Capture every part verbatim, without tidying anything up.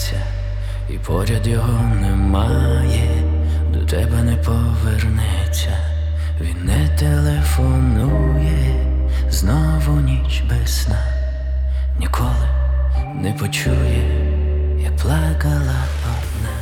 зветься, і поряд його немає, до тебе не повернеться. Він не телефонує, знову ніч без сна. Ніколи не почує, я плакала одна.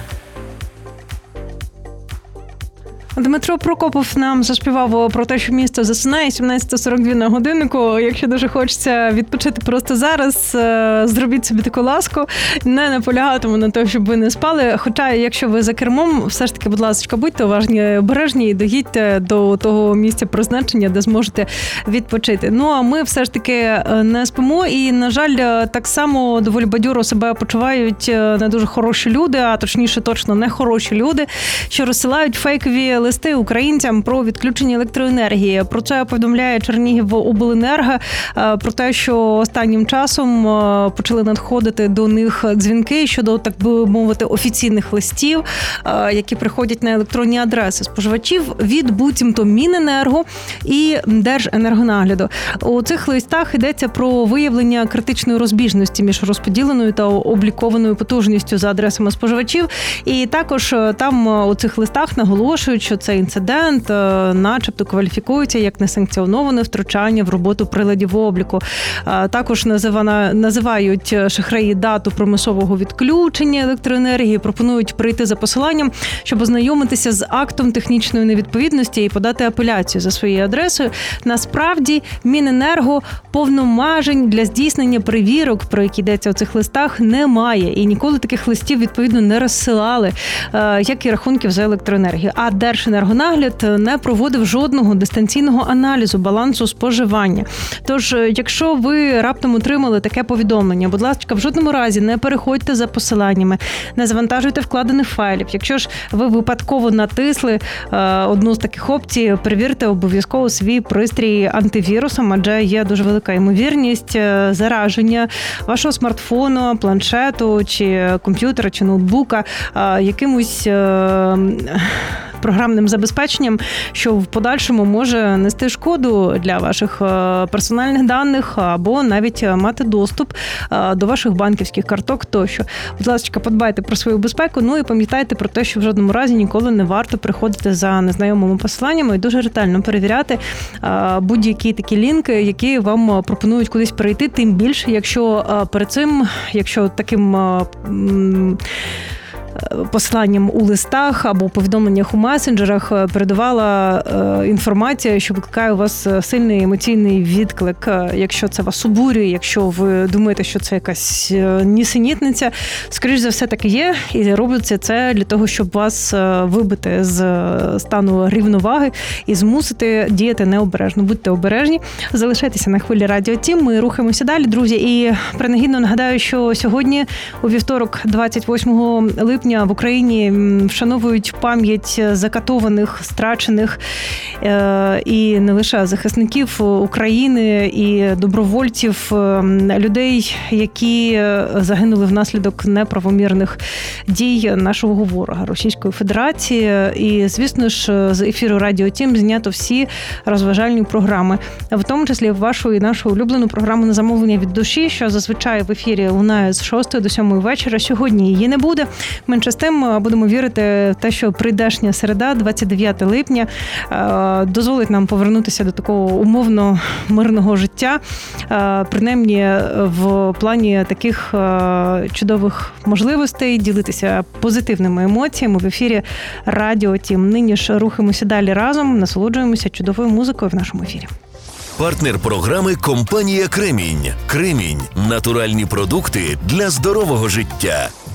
Дмитро Прокопов нам заспівав про те, що місто засинає, сімнадцята сорок два на годиннику. Якщо дуже хочеться відпочити просто зараз, зробіть собі таку ласку, не наполягатиму на те, щоб ви не спали. Хоча, якщо ви за кермом, все ж таки, будь ласка, будьте уважні, обережні і доїдьте до того місця призначення, де зможете відпочити. Ну, а ми все ж таки не спимо і, на жаль, так само доволі бадьоро себе почувають не дуже хороші люди, а точніше, точно не хороші люди, що розсилають фейкові листи українцям про відключення електроенергії. Про це повідомляє Чернігівобленерго, про те, що останнім часом почали надходити до них дзвінки щодо, так би мовити, офіційних листів, які приходять на електронні адреси споживачів від буцімто Міненерго і Держенергонагляду. У цих листах йдеться про виявлення критичної розбіжності між розподіленою та облікованою потужністю за адресами споживачів. І також там у цих листах наголошують, що цей інцидент начебто кваліфікується як несанкціоноване втручання в роботу приладів обліку. Також називають шахраї дату примусового відключення електроенергії, пропонують прийти за посиланням, щоб ознайомитися з актом технічної невідповідності і подати апеляцію за своєю адресою. Насправді, Міненерго повноважень для здійснення перевірок, про які йдеться у цих листах, немає. І ніколи таких листів, відповідно, не розсилали, як і рахунків за електроенергію. А Держенергонагляд не проводив жодного дистанційного аналізу балансу споживання. Тож, якщо ви раптом отримали таке повідомлення, будь ласка, в жодному разі не переходьте за посиланнями, не завантажуйте вкладених файлів. Якщо ж ви випадково натисли одну з таких опцій, перевірте обов'язково свій пристрій антивірусом, адже є дуже велика ймовірність зараження вашого смартфону, планшету, чи комп'ютера, чи ноутбука якимось програмним забезпеченням, що в подальшому може нести шкоду для ваших персональних даних або навіть мати доступ до ваших банківських карток тощо. Будь ласка, подбайте про свою безпеку, ну і пам'ятайте про те, що в жодному разі ніколи не варто приходити за незнайомими посиланнями і дуже ретельно перевіряти будь-які такі лінки, які вам пропонують кудись перейти, тим більше, якщо перед цим, якщо таким посиланням у листах або повідомленнях у месенджерах передавала інформація, що викликає у вас сильний емоційний відклик. Якщо це вас обурює, якщо ви думаєте, що це якась нісенітниця, скоріш за все так і є, і робиться це для того, щоб вас вибити з стану рівноваги і змусити діяти необережно. Будьте обережні, залишайтеся на хвилі Радіо Тім, ми рухаємося далі, друзі. І принагідно нагадаю, що сьогодні, у вівторок, двадцять восьмого липня, в Україні вшановують пам'ять закатованих, страчених і не лише захисників України і добровольців, людей, які загинули внаслідок неправомірних дій нашого ворога Російської Федерації. І, звісно ж, з ефіру Радіо Тім знято всі розважальні програми, в тому числі вашу і нашу улюблену програму «На замовлення від душі», що зазвичай в ефірі лунає з шостої до сьомої вечора. Сьогодні її не буде. Менше з тим, будемо вірити в те, що прийдешня середа, двадцять дев'яте липня, дозволить нам повернутися до такого умовно мирного життя, принаймні в плані таких чудових можливостей ділитися позитивними емоціями в ефірі Радіо Тім. Нині ж рухаємося далі разом, насолоджуємося чудовою музикою в нашому ефірі. Партнер програми – компанія «Кремінь». «Кремінь» – натуральні продукти для здорового життя.